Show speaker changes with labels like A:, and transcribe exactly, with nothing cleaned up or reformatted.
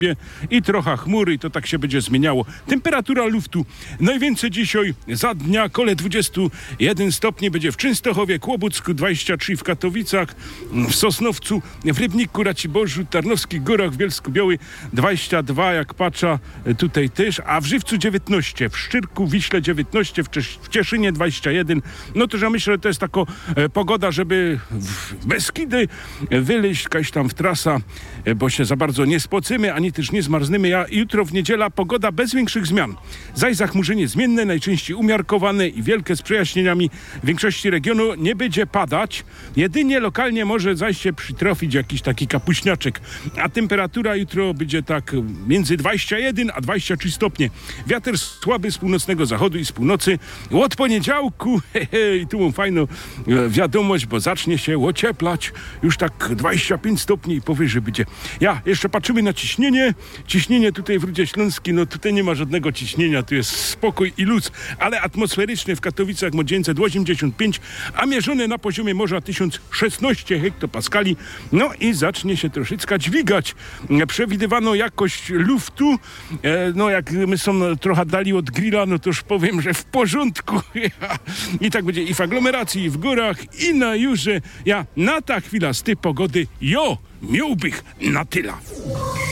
A: i trochę chmury i to tak się będzie zmieniało. Temperatura luftu najwięcej dzisiaj za dnia kole dwadzieścia jeden stopni będzie w Częstochowie, Kłobucku, dwadzieścia trzy w Katowicach, w Sosnowcu, w Rybniku, Raciborzu, Tarnowskich Górach, w Bielsku Białej dwadzieścia dwa, jak patrzę tutaj też, a w Żywcu dziewiętnaście, w Szczyrku, Wiśle dziewiętnaście, w, Czesz- w Cieszynie dwadzieścia jeden. No to ja myślę, że to jest taka e, pogoda, żeby w Beskidy wyleźć jakaś tam w trasa, e, bo się za bardzo nie spocymy, ani też nie zmarzniemy. Ja jutro w niedziela pogoda bez większych zmian. Zaś zachmurzenie zmienne, najczęściej umiarkowane i wielkie z przejaśnieniami. W większości regionu nie będzie padać. Jedynie lokalnie może zaś się przytrofić jakiś taki kapuśniaczek. A temperatura jutro będzie tak między dwadzieścia jeden a dwadzieścia trzy stopnie. Wiatr słaby z północnego zachodu i z północy. Od poniedziałku, he, he, i tu mam fajną e, wiadomość, bo zacznie się ocieplać. Już tak dwadzieścia pięć stopni i powyżej będzie. Ja, jeszcze patrzymy na ciśnienie. Ciśnienie tutaj w Rudzie Śląskiej, no tutaj nie ma żadnego ciśnienia, tu jest spokój i luz, ale atmosferyczny w Katowicach ma dziewięćset osiemdziesiąt pięć, a mierzone na poziomie morza tysiąc szesnaście hektopaskali. No i zacznie się troszeczkę dźwigać. Przewidywano jakość luftu, e, no jak my są trochę dali od grilla, no to już powiem, że w porządku. I tak będzie i w aglomeracji, i w górach, i na jurze. Ja na ta chwila z tej pogody, jo, miałbych na tyle.